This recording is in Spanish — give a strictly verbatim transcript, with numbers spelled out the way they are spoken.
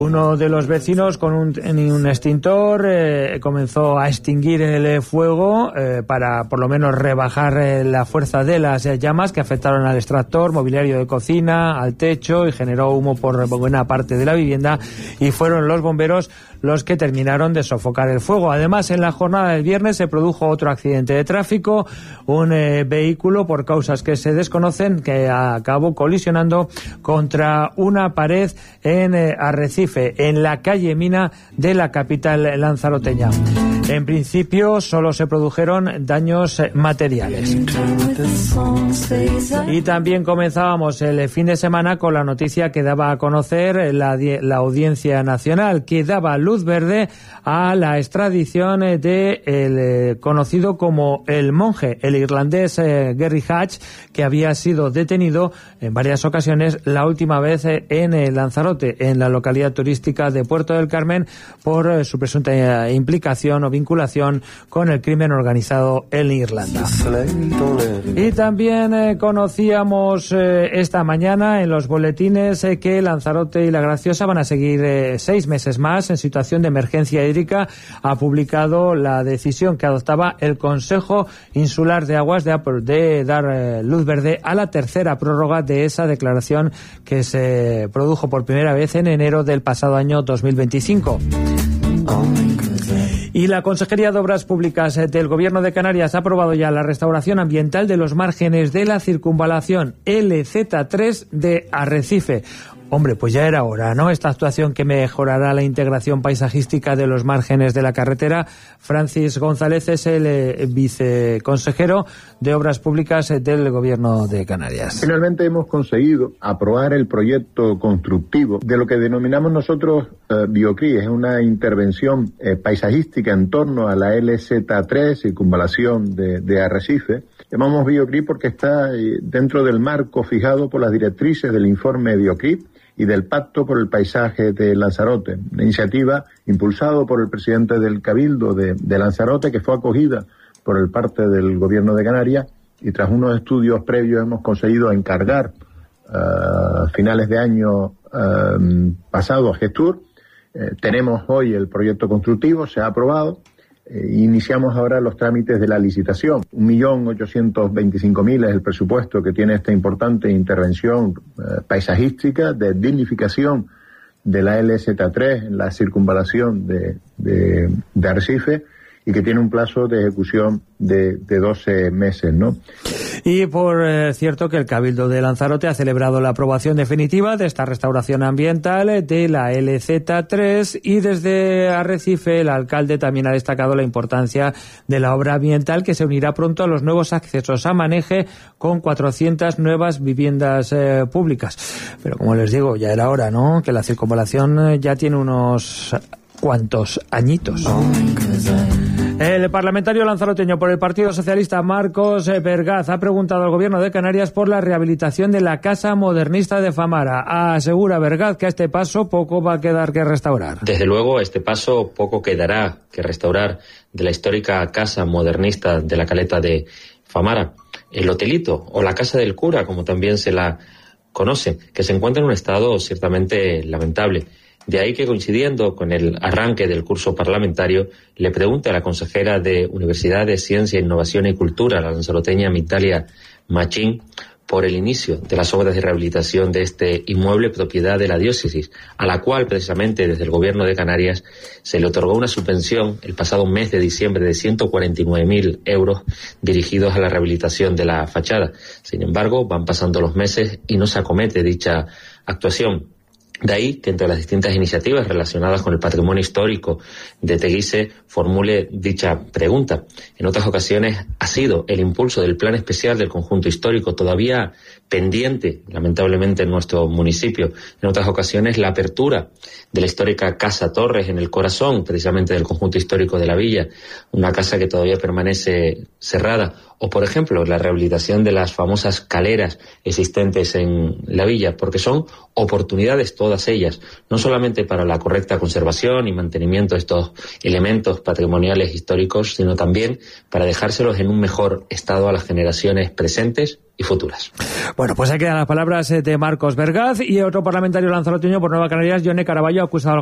Uno de los vecinos con un, un extintor eh, comenzó a extinguir el fuego eh, para por lo menos rebajar eh, la fuerza de las eh, llamas que afectaron al extractor, mobiliario de cocina, al techo y generó humo por buena parte de la vivienda, y fueron los bomberos los que terminaron de sofocar el fuego. Además, en la jornada del viernes se produjo otro accidente de tráfico, un eh, vehículo por causas que se desconocen que acabó colisionando contra una pared en eh, Arrecife, en la calle Mina de la capital lanzaroteña. En principio solo se produjeron daños materiales. Y también comenzábamos el fin de semana con la noticia que daba a conocer la, la Audiencia Nacional, que daba luz verde a la extradición de el conocido como el monje, el irlandés eh, Gary Hatch, que había sido detenido en varias ocasiones, la última vez en eh, Lanzarote, en la localidad turística de Puerto del Carmen, por eh, su presunta eh, implicación o vinculación con el crimen organizado en Irlanda. Y también eh, conocíamos eh, esta mañana en los boletines eh, que Lanzarote y La Graciosa van a seguir eh, seis meses más en situación de emergencia hídrica. Ha publicado la decisión que adoptaba el Consejo Insular de Aguas de, de dar eh, luz verde a la tercera prórroga de esa declaración que se produjo por primera vez en enero del pasado año dos mil veinticinco. Y la Consejería de Obras Públicas del Gobierno de Canarias ha aprobado ya la restauración ambiental de los márgenes de la circunvalación L Z tres de Arrecife. Hombre, pues ya era hora, ¿no? Esta actuación que mejorará la integración paisajística de los márgenes de la carretera. Francis González es el eh, viceconsejero de Obras Públicas del Gobierno de Canarias. Finalmente hemos conseguido aprobar el proyecto constructivo de lo que denominamos nosotros eh, BioCRI. Es una intervención eh, paisajística en torno a la L Z tres, circunvalación de, de Arrecife. Llamamos BioCRI porque está eh, dentro del marco fijado por las directrices del informe BioCRI y del Pacto por el Paisaje de Lanzarote, una iniciativa impulsada por el presidente del Cabildo de, de Lanzarote, que fue acogida por el parte del Gobierno de Canarias, y tras unos estudios previos hemos conseguido encargar a uh, finales de año uh, pasado a Gestur. Eh, tenemos hoy el proyecto constructivo, se ha aprobado. Iniciamos ahora los trámites de la licitación. un millón ochocientos veinticinco mil es el presupuesto que tiene esta importante intervención eh, paisajística de dignificación de la L Z tres en la circunvalación de, de, de Arrecife, y que tiene un plazo de ejecución de, de doce meses, ¿no? Y por eh, cierto que el Cabildo de Lanzarote ha celebrado la aprobación definitiva de esta restauración ambiental de la L Z tres, y desde Arrecife el alcalde también ha destacado la importancia de la obra ambiental, que se unirá pronto a los nuevos accesos a Maneje con cuatrocientas nuevas viviendas eh, públicas. Pero como les digo, ya era hora, ¿no? Que la circunvalación ya tiene unos cuantos añitos. El parlamentario lanzaroteño por el Partido Socialista, Marcos Vergaz, ha preguntado al Gobierno de Canarias por la rehabilitación de la Casa Modernista de Famara. Asegura Vergaz que a este paso poco va a quedar que restaurar. Desde luego, a este paso poco quedará que restaurar de la histórica Casa Modernista de la Caleta de Famara. El hotelito, o la Casa del Cura, como también se la conoce, que se encuentra en un estado ciertamente lamentable. De ahí que, coincidiendo con el arranque del curso parlamentario, le pregunte a la consejera de Universidades, Ciencia, Innovación y Cultura, la lanzaroteña Migdalia Machín, por el inicio de las obras de rehabilitación de este inmueble propiedad de la diócesis, a la cual precisamente desde el Gobierno de Canarias se le otorgó una subvención el pasado mes de diciembre de ciento cuarenta y nueve mil euros dirigidos a la rehabilitación de la fachada. Sin embargo, van pasando los meses y no se acomete dicha actuación. De ahí que entre las distintas iniciativas relacionadas con el patrimonio histórico de Teguise formule dicha pregunta. En otras ocasiones ha sido el impulso del plan especial del conjunto histórico, todavía pendiente, lamentablemente, en nuestro municipio. En otras ocasiones la apertura de la histórica Casa Torres en el corazón, precisamente, del conjunto histórico de la villa, una casa que todavía permanece cerrada. O, por ejemplo, la rehabilitación de las famosas caleras existentes en la villa, porque son oportunidades todas todas ellas, no solamente para la correcta conservación y mantenimiento de estos elementos patrimoniales históricos, sino también para dejárselos en un mejor estado a las generaciones presentes y futuras. Bueno, pues ahí quedan las palabras de Marcos Vergaz. Y otro parlamentario lanzaroteño por Nueva Canarias, Yone Caraballo, acusado